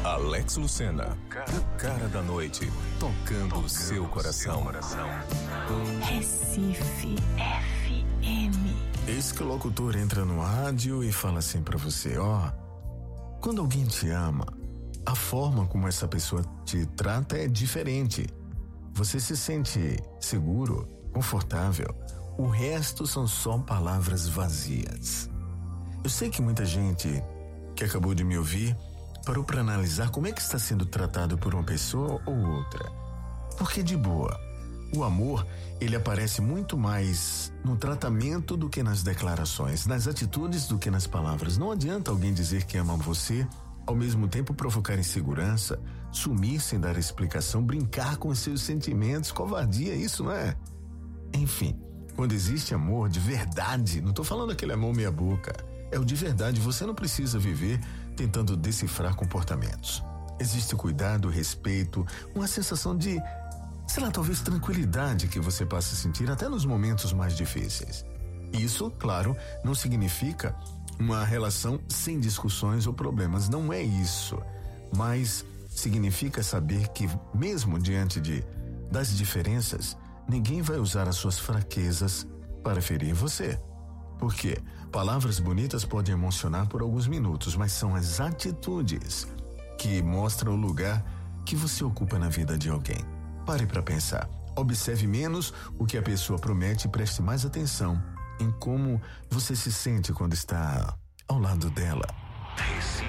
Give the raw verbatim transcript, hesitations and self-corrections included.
Alex Lucena, o cara da noite, tocando o seu coração. Recife F M. Eis que o locutor entra no rádio e fala assim pra você, ó, quando alguém te ama, a forma como essa pessoa te trata é diferente. Você se sente seguro, confortável. O resto são só palavras vazias. Eu sei que muita gente que acabou de me ouvir parou para analisar como é que está sendo tratado por uma pessoa ou outra. Porque de boa, o amor, ele aparece muito mais no tratamento do que nas declarações, nas atitudes do que nas palavras. Não adianta alguém dizer que ama você, ao mesmo tempo provocar insegurança, sumir sem dar explicação, brincar com os seus sentimentos, covardia, isso não é? Enfim, quando existe amor de verdade, não tô falando aquele amor meia boca, é o de verdade, você não precisa viver tentando decifrar comportamentos. Existe cuidado, respeito, uma sensação de, sei lá, talvez tranquilidade que você passa a sentir até nos momentos mais difíceis. Isso, claro, não significa uma relação sem discussões ou problemas, não é isso. Mas significa saber que, mesmo diante de, das diferenças, ninguém vai usar as suas fraquezas para ferir você. Por quê? Palavras bonitas podem emocionar por alguns minutos, mas são as atitudes que mostram o lugar que você ocupa na vida de alguém. Pare para pensar. Observe menos o que a pessoa promete e preste mais atenção em como você se sente quando está ao lado dela. Recife